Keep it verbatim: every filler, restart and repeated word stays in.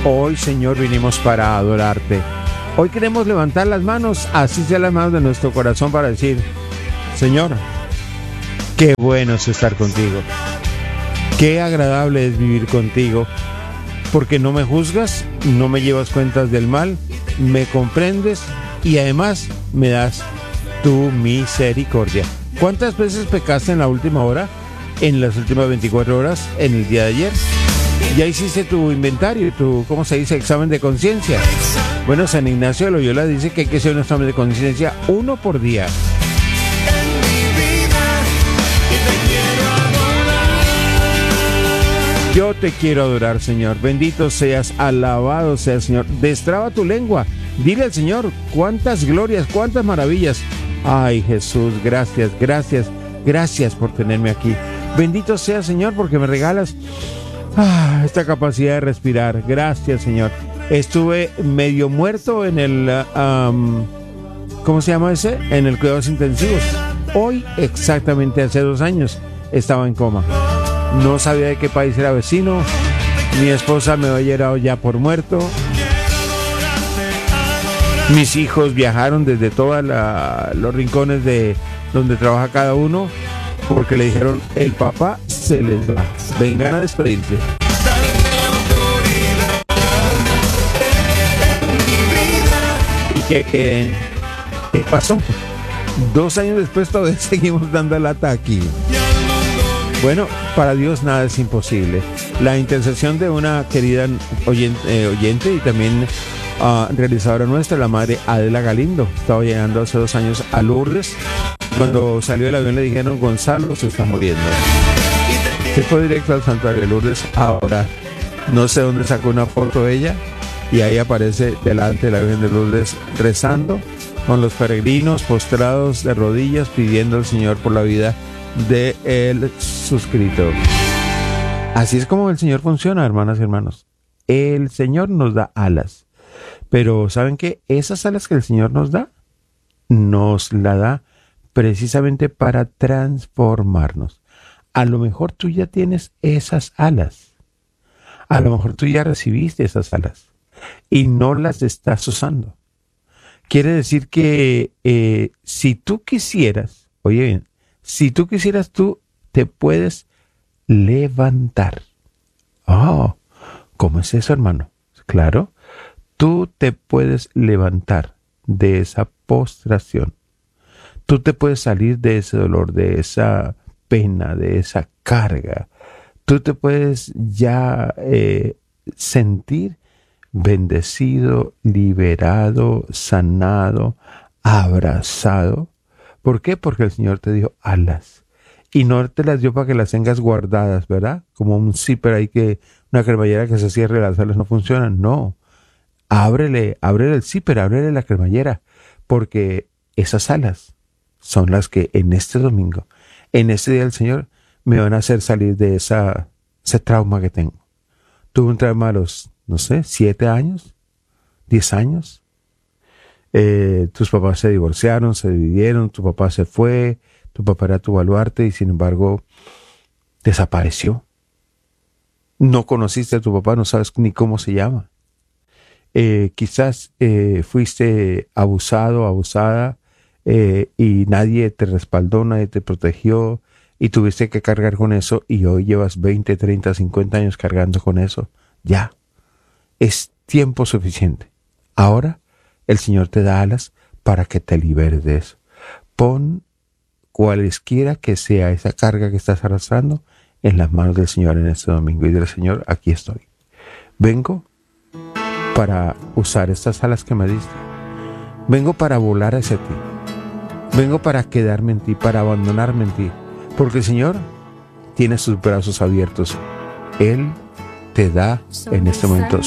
Hoy, Señor, vinimos para adorarte. Hoy queremos levantar las manos, así sea las manos de nuestro corazón, para decir: Señor, qué bueno es estar contigo. Qué agradable es vivir contigo, porque no me juzgas, no me llevas cuentas del mal, me comprendes y además me das tu misericordia. ¿Cuántas veces pecaste en la última hora, en las últimas veinticuatro horas, en el día de ayer? Ya hiciste tu inventario, tu, ¿cómo se dice?, examen de conciencia. Bueno, San Ignacio de Loyola dice que hay que hacer un examen de conciencia uno por día. Yo te quiero adorar, Señor. Bendito seas, alabado seas, Señor. Destraba tu lengua. Dile al Señor cuántas glorias, cuántas maravillas. Ay, Jesús, gracias, gracias, gracias por tenerme aquí. Bendito seas, Señor, porque me regalas ah, esta capacidad de respirar. Gracias, Señor. Estuve medio muerto en el... Um, ¿cómo se llama ese? En el cuidados intensivos. Hoy, exactamente hace dos años, estaba en coma. No sabía de qué país era vecino. Mi esposa me había dado ya por muerto. Mis hijos viajaron desde todos los rincones de donde trabaja cada uno, porque le dijeron: el papá se les va, vengan a despedirse. ¿Y qué, qué, qué pasó? Dos años después todavía seguimos dando lata aquí. Bueno, para Dios nada es imposible. La intercesión de una querida oyente, eh, oyente y también uh, realizadora nuestra, la madre Adela Galindo, estaba llegando hace dos años a Lourdes. Cuando salió del avión le dijeron: Gonzalo se está muriendo. Se fue directo al santuario de Lourdes a orar. No sé dónde sacó una foto de ella, y ahí aparece delante del avión de Lourdes rezando con los peregrinos postrados de rodillas, pidiendo al Señor por la vida de el suscrito. Así es como el Señor funciona, hermanas y hermanos. El Señor nos da alas, pero ¿saben qué? Esas alas que el Señor nos da, nos la da precisamente para transformarnos. A lo mejor tú ya tienes esas alas, a lo mejor tú ya recibiste esas alas y no las estás usando. Quiere decir que eh, si tú quisieras, oye bien, si tú quisieras, tú te puedes levantar. Oh, ¿cómo es eso, hermano? Claro, tú te puedes levantar de esa postración. Tú te puedes salir de ese dolor, de esa pena, de esa carga. Tú te puedes ya eh, sentir bendecido, liberado, sanado, abrazado. ¿Por qué? Porque el Señor te dio alas. Y no te las dio para que las tengas guardadas, ¿verdad? Como un zipper ahí, que una cremallera que se cierre, las alas no funcionan. No. Ábrele, ábrele el zipper, ábrele la cremallera. Porque esas alas son las que en este domingo, en este día del Señor, me van a hacer salir de esa, ese trauma que tengo. Tuve un trauma a los, no sé, siete años, diez años. Eh, tus papás se divorciaron, se dividieron, tu papá se fue, tu papá era tu baluarte y sin embargo desapareció. No conociste a tu papá, no sabes ni cómo se llama. Eh, quizás eh, fuiste abusado, abusada eh, y nadie te respaldó, nadie te protegió y tuviste que cargar con eso, y hoy llevas veinte, treinta, cincuenta años cargando con eso. Ya, es tiempo suficiente. Ahora el Señor te da alas para que te liberes de eso. Pon cualesquiera que sea esa carga que estás arrastrando en las manos del Señor en este domingo, y del Señor: aquí estoy. Vengo para usar estas alas que me diste. Vengo para volar hacia ti. Vengo para quedarme en ti, para abandonarme en ti. Porque el Señor tiene sus brazos abiertos. Él te da en este momento